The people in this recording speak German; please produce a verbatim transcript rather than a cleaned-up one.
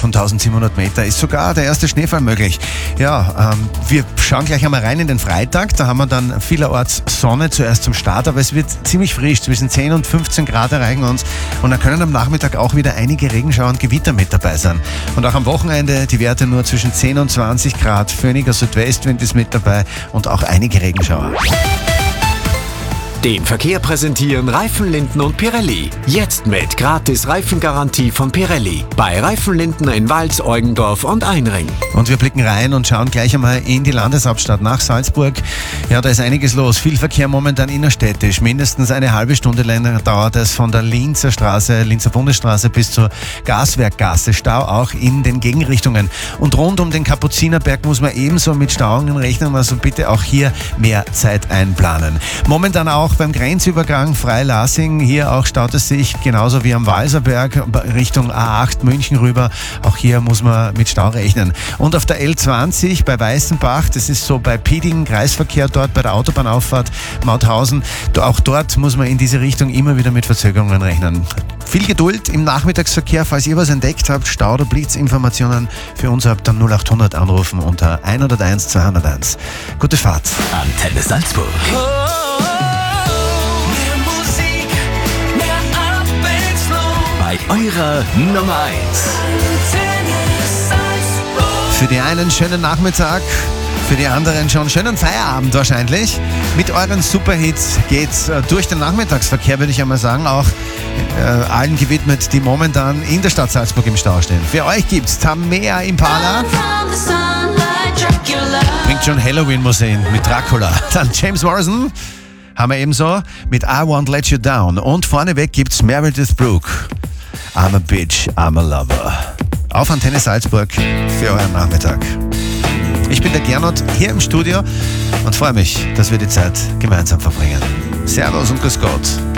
von tausendsiebenhundert Meter ist sogar der erste Schneefall möglich. Ja, ähm, wir schauen gleich einmal rein in den Freitag. Da haben wir dann vielerorts Sonne zuerst zum Start, aber es wird ziemlich frisch. Zwischen zehn und fünfzehn Grad erreichen uns. Und dann können am Nachmittag auch wieder einige Regenschauer und Gewitter mit dabei sein. Und auch am Wochenende die Werte nur zwischen zehn und zwanzig Grad. Föhniger Südwestwind ist mit dabei und auch einige Regenschauer. Den Verkehr präsentieren Reifenlinden und Pirelli. Jetzt mit gratis Reifengarantie von Pirelli. Bei Reifenlinden in Wals, Eugendorf und Einring. Und wir blicken rein und schauen gleich einmal in die Landeshauptstadt nach Salzburg. Ja, da ist einiges los. Viel Verkehr momentan innerstädtisch. Mindestens eine halbe Stunde länger dauert es von der Linzer Straße, Linzer Bundesstraße bis zur Gaswerkgasse. Stau auch in den Gegenrichtungen. Und rund um den Kapuzinerberg muss man ebenso mit Stauungen rechnen. Also bitte auch hier mehr Zeit einplanen. Momentan auch beim Grenzübergang Freilassing, hier auch staut es sich, genauso wie am Walserberg Richtung A acht München rüber. Auch hier muss man mit Stau rechnen. Und auf der L zwanzig bei Weißenbach, das ist so bei Pieding, Kreisverkehr dort bei der Autobahnauffahrt Mauthausen, auch dort muss man in diese Richtung immer wieder mit Verzögerungen rechnen. Viel Geduld im Nachmittagsverkehr, falls ihr was entdeckt habt, Stau- oder Blitzinformationen für uns habt, dann null acht hundert anrufen unter hunderteins zweihunderteins. Gute Fahrt. Antenne Salzburg. Bei eurer Nummer eins. Für die einen schönen Nachmittag, für die anderen schon schönen Feierabend wahrscheinlich. Mit euren Superhits geht's äh, durch den Nachmittagsverkehr, würde ich einmal sagen, auch äh, allen gewidmet, die momentan in der Stadt Salzburg im Stau stehen. Für euch gibt's Tamea Impala. Bringt schon Halloween-Musik mit Dracula. Dann James Morrison haben wir ebenso mit I Won't Let You Down. Und vorneweg gibt's Meredith Brooke. I'm a bitch, I'm a lover. Auf Antenne Salzburg für euren Nachmittag. Ich bin der Gernot hier im Studio und freue mich, dass wir die Zeit gemeinsam verbringen. Servus und grüß Gott.